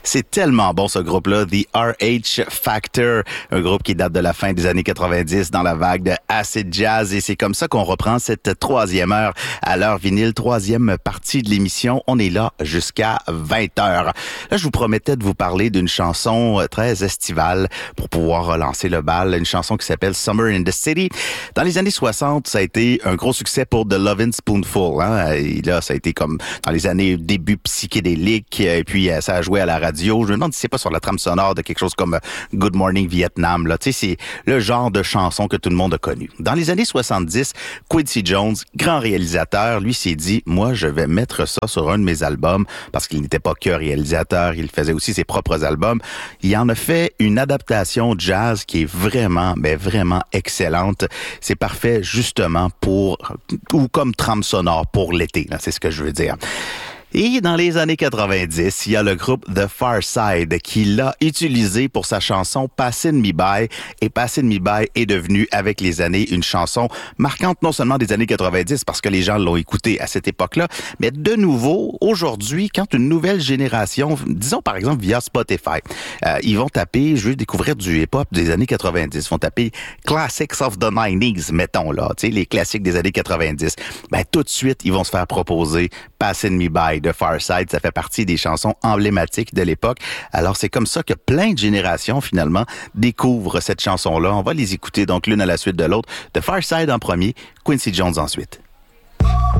C'est tellement bon ce groupe-là, The RH Factor, un groupe qui date de la fin des années 90 dans la vague de acid jazz, et c'est comme ça qu'on reprend cette troisième heure à l'heure vinyle, troisième partie de l'émission. On est là jusqu'à 20h. Là, je vous promettais de vous parler d'une chanson très estivale pour pouvoir relancer le bal, une chanson qui s'appelle Summer in the City. Dans les années 60, ça a été un gros succès pour The Lovin' Spoonful, hein? Et là, ça a été comme dans les années début psychédélique, et puis ça a joué à la radio. Je me demande si c'est pas sur la trame sonore de quelque chose comme Good Morning Vietnam, là. Tu sais, c'est le genre de chanson que tout le monde a connu. Dans les années 70, Quincy Jones, grand réalisateur, lui s'est dit, moi, je vais mettre ça sur un de mes albums, parce qu'il n'était pas que réalisateur, il faisait aussi ses propres albums. Il en a fait une adaptation jazz qui est vraiment, mais vraiment excellente. C'est parfait, justement, ou comme trame sonore pour l'été, là, c'est ce que je veux dire. Et dans les années 90, il y a le groupe The Far Side qui l'a utilisé pour sa chanson Passin' Me By. Et Passin' Me By est devenu, avec les années, une chanson marquante non seulement des années 90 parce que les gens l'ont écouté à cette époque-là, mais de nouveau, aujourd'hui, quand une nouvelle génération, disons par exemple via Spotify, ils vont taper, je veux découvrir du hip-hop des années 90, ils vont taper Classics of the 90s, mettons là, tu sais, les classiques des années 90. Ben tout de suite, ils vont se faire proposer Passin' Me By de Far Side. Ça fait partie des chansons emblématiques de l'époque. Alors, c'est comme ça que plein de générations, finalement, découvrent cette chanson-là. On va les écouter, donc, l'une à la suite de l'autre. The Far Side en premier, Quincy Jones ensuite.